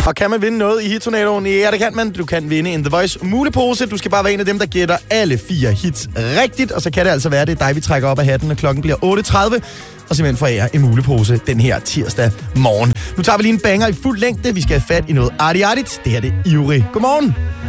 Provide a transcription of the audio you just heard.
Og kan man vinde noget i Hittornadoen? Ja, det kan man. Du kan vinde en The Voice mulepose. Du skal bare være en af dem, der gætter alle 4 hits rigtigt. Og så kan det altså være, det er dig, vi trækker op af hatten, når klokken bliver 8.30. Og simpelthen forærer en mulepose den her tirsdag morgen. Nu tager vi lige en banger i fuld længde. Vi skal have fat i noget artigt. Det her det er Ivrig. Godmorgen.